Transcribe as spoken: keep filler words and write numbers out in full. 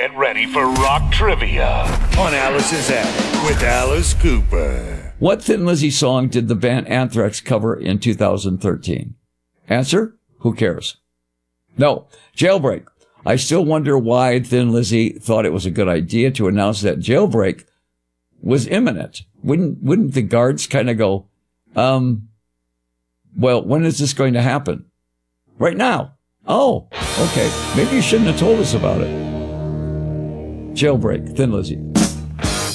Get ready for rock trivia on Alice's Attic with Alice Cooper. What Thin Lizzy song did the band Anthrax cover in two thousand thirteen? Answer? Who cares? No. Jailbreak. I still wonder why Thin Lizzy thought it was a good idea to announce that Jailbreak was imminent. Wouldn't, wouldn't the guards kind of go, um, well, when is this going to happen? Right now. Oh, okay. Maybe you shouldn't have told us about it. Jailbreak, Thin Lizzy.